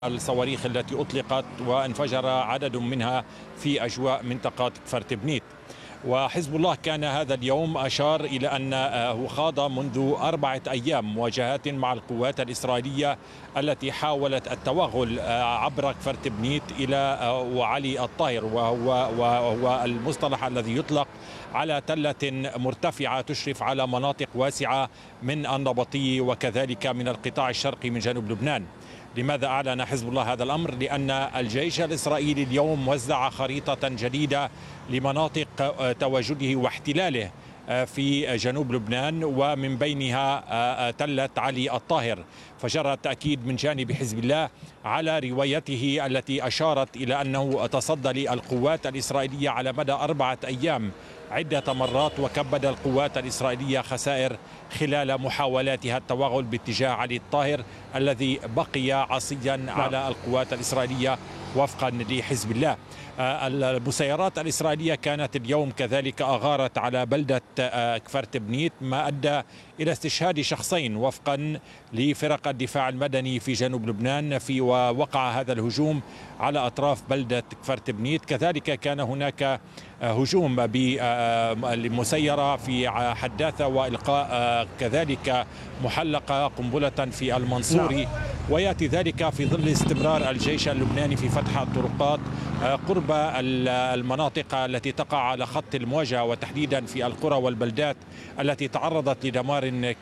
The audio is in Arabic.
الصواريخ التي أطلقت وانفجر عدد منها في أجواء منطقة كفر تبنيت. وحزب الله كان هذا اليوم أشار إلى أنه خاض منذ 4 أيام مواجهات مع القوات الإسرائيلية التي حاولت التوغل عبر كفر تبنيت إلى وعلي الطاهر، وهو المصطلح الذي يطلق على تلة مرتفعة تشرف على مناطق واسعة من النبطية وكذلك من القطاع الشرقي من جنوب لبنان. لماذا أعلن حزب الله هذا الأمر؟ لأن الجيش الإسرائيلي اليوم وزع خريطة جديدة لمناطق تواجده واحتلاله في جنوب لبنان، ومن بينها تلة علي الطاهر. فجرى التأكيد من جانب حزب الله على روايته التي أشارت إلى أنه تصدى للقوات الإسرائيلية على مدى 4 أيام عدة مرات، وكبد القوات الإسرائيلية خسائر خلال محاولاتها التوغل باتجاه علي الطاهر الذي بقي عصيا على القوات الإسرائيلية وفقا لحزب الله. المسيرات الإسرائيلية كانت اليوم كذلك أغارت على بلدة كفر تبنيت، ما أدى إلى استشهاد شخصين وفقا لفرق الدفاع المدني في جنوب لبنان ووقع هذا الهجوم على أطراف بلدة كفر تبنيت. كذلك كان هناك هجوم بمسيرة في حداثة وإلقاء كذلك محلقة قنبلة في المنصوري، ويأتي ذلك في ظل استمرار الجيش اللبناني في فتح الطرقات قرب المناطق التي تقع على خط المواجهة، وتحديدا في القرى والبلدات التي تعرضت لدمار